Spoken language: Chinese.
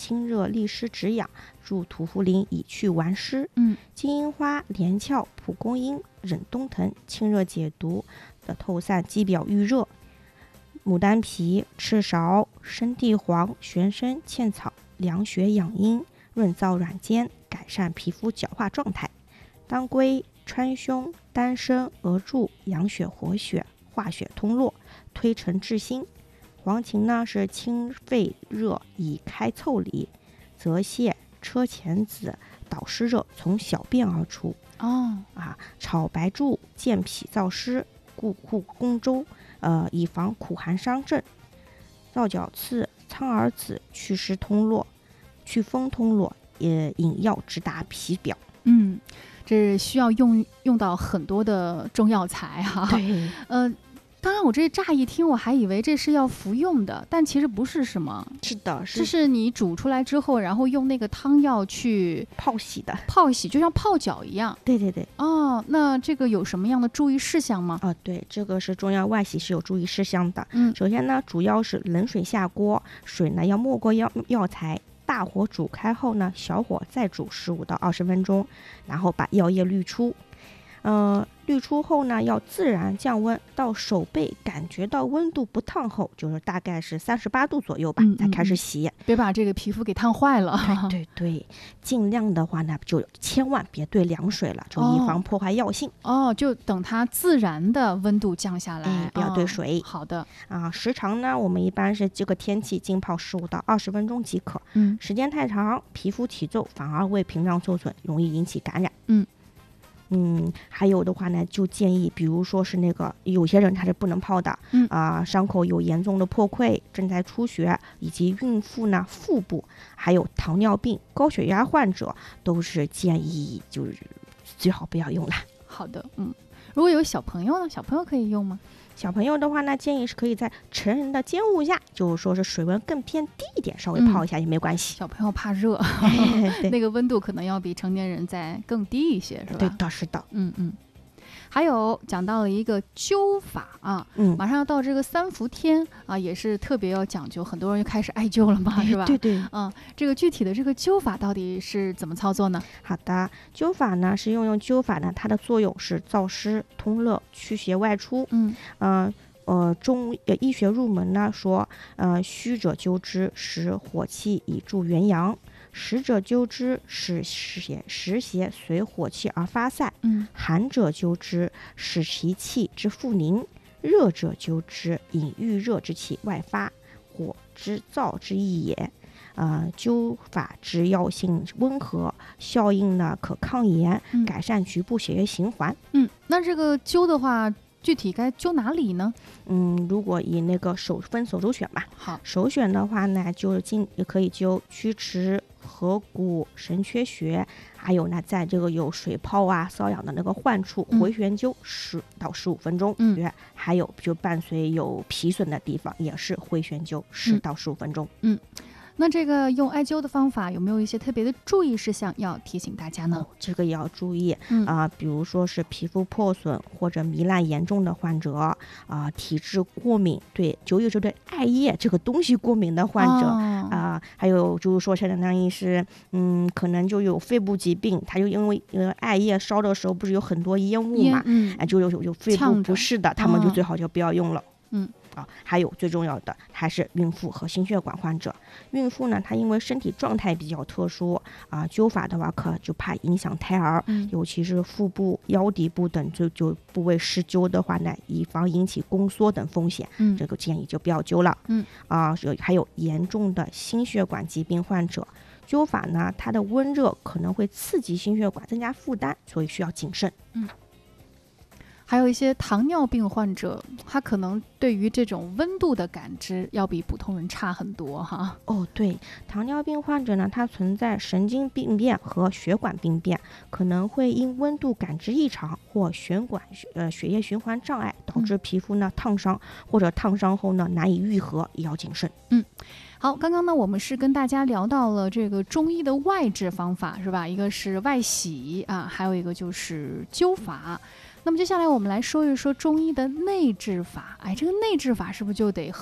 清热利湿止痒，入土茯苓以去顽湿。金银花、连翘、蒲公英、忍冬藤清热解毒的透散肌表预热。牡丹皮、赤芍、生地黄、玄参、茜草凉血养阴，润燥软坚，改善皮肤角化状态。当归、川芎、丹参、鹅柱养血活血，化血通络，推陈治新。黄芩呢是清肺热，以开腠理。泽泻、车前子导湿热从小便而出。炒白术健脾燥湿，固护宫周，以防苦寒伤症。皂角刺、苍耳子祛湿通络，祛风通络，引药直达皮表。 这需要用到很多的中药材哈。 对， 当然我这乍一听我还以为这是要服用的，但其实不是，是吗？ 是的， 这是你煮出来之后，然后用那个汤药去泡洗的， 泡洗就像泡脚一样。 对对对。 那这个有什么样的注意事项吗？ 对，这个是中药外洗是有注意事项的。首先呢，主要是冷水下锅，水呢要没过药材，大火煮开后呢，小火再煮15到20分钟，然后把药液滤出。滤出后呢，要自然降温，到手背感觉到温度不烫后，就是大概是38度左右吧，再开始洗。 别把这个皮肤给烫坏了。 对对对，尽量的话呢，就千万别兑凉水了，就以防破坏药性。 就等它自然的温度降下来， 不要兑水。 好的。 时长呢，我们一般是这个天气浸泡15到20分钟即可。时间太长，皮肤体皱反而会屏障受损，容易引起感染。还有的话呢，就建议，比如说是那个有些人他是不能泡的，伤口有严重的破溃、正在出血，以及孕妇呢腹部，还有糖尿病、高血压患者，都是建议就是最好不要用了。 好的，如果有小朋友呢，小朋友可以用吗？ 小朋友的话呢，建议是可以在成人的监护下，就是说是水温更偏低一点，稍微泡一下也没关系。 小朋友怕热，那个温度可能要比成年人再更低一些，是吧？ 对的，是的。 还有讲到了一个灸法马上要到这个3伏天也是特别要讲究，很多人就开始艾灸了嘛，是吧？ 对对。 这个具体的这个灸法到底是怎么操作呢？ 好的，灸法呢是用灸法呢，它的作用是燥湿通热、驱邪外出。中医学入门呢说，虚者灸之，使火气以助元阳；实者灸之，使实邪随火气而发散；寒者灸之，使其气之复凝；热者灸之，引郁热之气外发，火之燥之意也。灸法之药性温和，效应呢可抗炎，改善局部血液循环。 那这个灸的话，具体该灸哪里呢？ 如果以那个手肘选吧。 好， 首选的话呢，就也可以灸曲池、合谷、神阙穴，还有呢，在这个有水泡瘙痒的那个患处，回旋灸10到15分钟。还有就伴随有皮损的地方，也是回旋灸10到15分钟。 那这个用艾灸的方法有没有一些特别的注意事项要提醒大家呢？ 这个也要注意比如说是皮肤破损或者糜烂严重的患者体质过敏，对灸有时候对艾叶这个东西过敏的患者还有就是说相当于是可能就有肺部疾病，他就因为艾叶烧的时候不是有很多烟雾嘛，就有肺部不适的，他们就最好就不要用了。还有最重要的还是孕妇和心血管患者。孕妇呢，她因为身体状态比较特殊灸法的话就怕影响胎儿，尤其是腹部、腰底部等就部位施灸的话呢，以防引起宫缩等风险，这个建议就不要灸了。还有严重的心血管疾病患者，灸法呢，它的温热可能会刺激心血管，增加负担，所以需要谨慎。 还有一些糖尿病患者，他可能对于这种温度的感知要比普通人差很多哈。 对，糖尿病患者呢，它存在神经病变和血管病变，可能会因温度感知异常或血液循环障碍，导致皮肤呢烫伤，或者烫伤后呢难以愈合，也要谨慎。 好，刚刚呢我们是跟大家聊到了这个中医的外治方法，是吧？一个是外洗还有一个就是灸法。那么接下来我们来说一说中医的内治法。这个内治法是不是就得